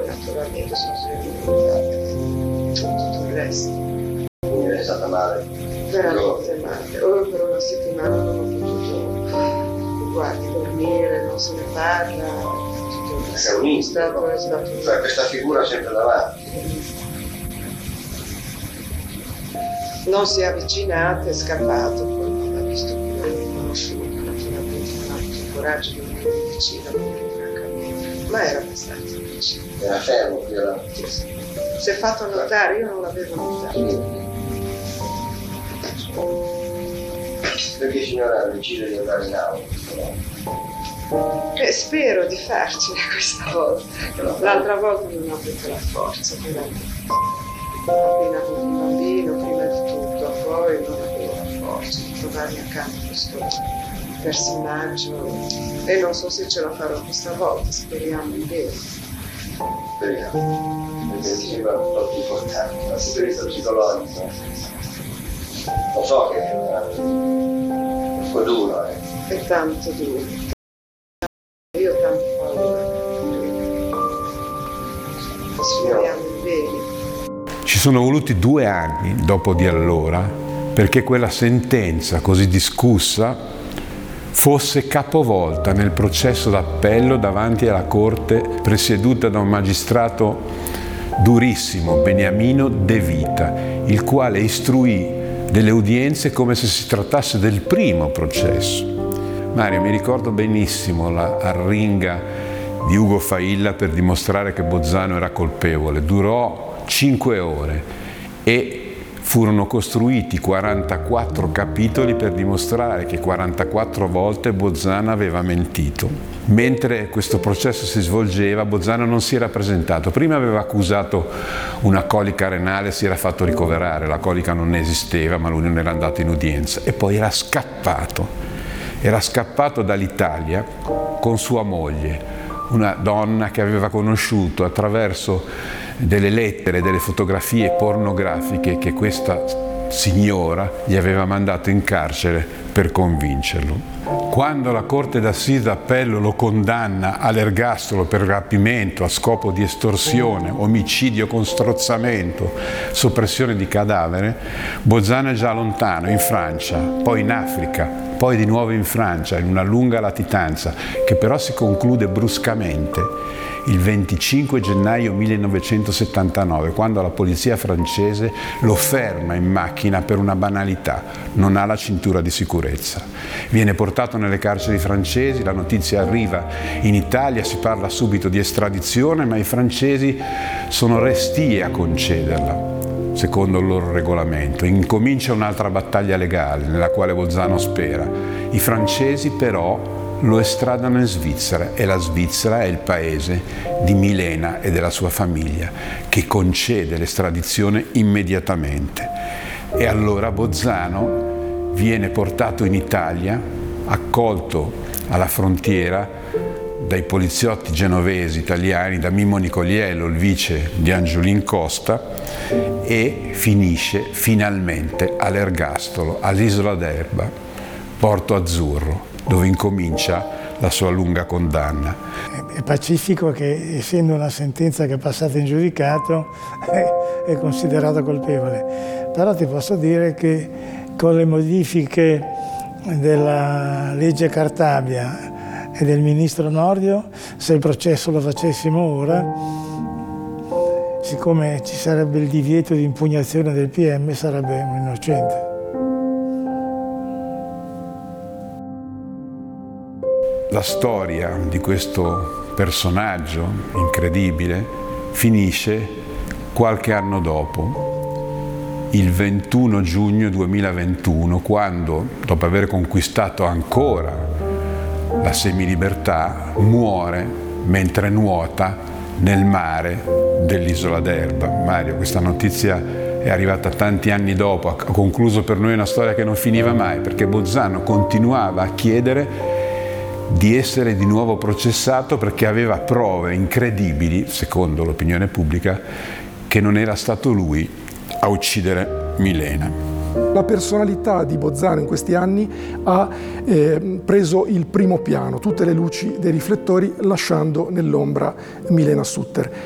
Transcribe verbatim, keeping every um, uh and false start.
naturalmente sono svenuti tutto il resto. Quindi è stata male? Veramente male. Ora per una settimana non ho potuto, guardi, dormire, non se ne parla, tutto il È un stato, è stato un... Cioè questa figura sempre davanti. Non si è avvicinato, è scappato, poi non l'ha visto più, non l'ha conosciuto, naturalmente non ha avuto il coraggio di venire vicino, perché francamente, ma era abbastanza vicino. Era fermo qui là. Sì, sì. Si è fatto notare, io non l'avevo notato. Perché signora decide di andare in aula? Eh, spero di farcela questa volta. L'altra volta non ho avuto la forza, però appena avuto un bambino, prima di tutto, poi non avevo la forza di trovarmi accanto a questo personaggio e non so se ce la farò questa volta, speriamo in bene. Speriamo. Perché mi sembra un po' più importante dal punto di vista psicologico. Lo so che è un po' duro, eh. È tanto duro. Io ho tanta paura. Speriamo in bene. Ci sono voluti due anni dopo di allora perché quella sentenza così discussa fosse capovolta nel processo d'appello davanti alla corte presieduta da un magistrato durissimo, Beniamino De Vita, il quale istruì delle udienze come se si trattasse del primo processo. Mario, mi ricordo benissimo la arringa di Ugo Failla per dimostrare che Bozzano era colpevole. Durò cinque ore e furono costruiti quarantaquattro capitoli per dimostrare che quarantaquattro volte Bozzano aveva mentito. Mentre questo processo si svolgeva, Bozzano non si era presentato. Prima aveva accusato una colica renale, si era fatto ricoverare, la colica non esisteva, ma lui non era andato in udienza. E poi era scappato, era scappato dall'Italia con sua moglie, una donna che aveva conosciuto attraverso delle lettere, delle fotografie pornografiche che questa signora gli aveva mandato in carcere per convincerlo. Quando la Corte d'Assise d'Appello lo condanna all'ergastolo per rapimento a scopo di estorsione, omicidio con strozzamento, soppressione di cadavere, Bozzano è già lontano, in Francia, poi in Africa, poi di nuovo in Francia, in una lunga latitanza, che però si conclude bruscamente il venticinque gennaio millenovecentosettantanove, quando la polizia francese lo ferma in macchina per una banalità: non ha la cintura di sicurezza. Viene portato nelle carceri francesi, la notizia arriva in Italia, si parla subito di estradizione, ma i francesi sono restii a concederla, secondo il loro regolamento. Incomincia un'altra battaglia legale nella quale Bozzano spera. I francesi però lo estradano in Svizzera e la Svizzera è il paese di Milena e della sua famiglia, che concede l'estradizione immediatamente. E allora Bozzano viene portato in Italia, accolto alla frontiera dai poliziotti genovesi italiani, da Mimmo Nicoliello, il vice di Angiolin Costa, e finisce finalmente all'ergastolo, all'Isola d'Elba, Porto Azzurro, dove incomincia la sua lunga condanna. È pacifico che, essendo una sentenza che è passata in giudicato, è, è considerato colpevole. Però ti posso dire che con le modifiche della legge Cartabia e del ministro Nordio, se il processo lo facessimo ora, siccome ci sarebbe il divieto di impugnazione del P M, sarebbe un innocente. La storia di questo personaggio incredibile finisce qualche anno dopo, il ventuno giugno duemilaventuno, quando, dopo aver conquistato ancora la semilibertà, muore mentre nuota nel mare dell'Isola d'Elba. Mario, questa notizia è arrivata tanti anni dopo, ha concluso per noi una storia che non finiva mai, perché Bozzano continuava a chiedere di essere di nuovo processato perché aveva prove incredibili, secondo l'opinione pubblica, che non era stato lui a uccidere Milena. La personalità di Bozzano in questi anni ha eh, preso il primo piano, tutte le luci dei riflettori, lasciando nell'ombra Milena Sutter.